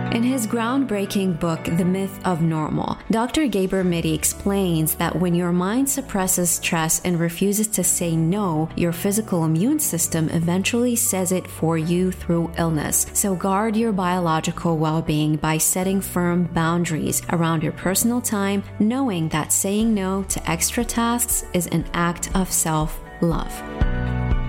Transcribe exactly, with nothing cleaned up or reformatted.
In his groundbreaking book, The Myth of Normal, Doctor Gabor Mate explains that when your mind suppresses stress and refuses to say no, your physical immune system eventually says it for you through illness. So guard your biological well-being by setting firm boundaries around your personal time, knowing that saying no to extra tasks is an act of self-love.